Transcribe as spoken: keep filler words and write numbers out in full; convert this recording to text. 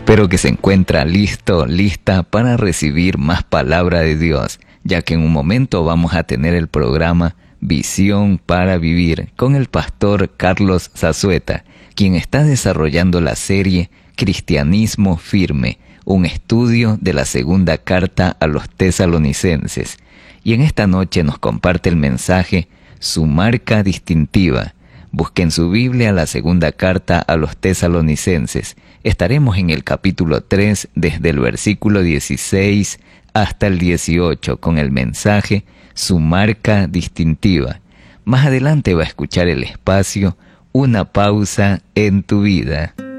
Espero que se encuentra listo, lista para recibir más palabra de Dios, ya que en un momento vamos a tener el programa Visión para Vivir con el pastor Carlos Zazueta, quien está desarrollando la serie Cristianismo Firme, un estudio de la segunda carta a los tesalonicenses. Y en esta noche nos comparte el mensaje Su marca distintiva. Busquen su Biblia, la segunda carta a los tesalonicenses. Estaremos en el capítulo tres, desde el versículo dieciséis hasta el dieciocho, con el mensaje Su marca distintiva. Más adelante va a escuchar el espacio Una pausa en tu vida.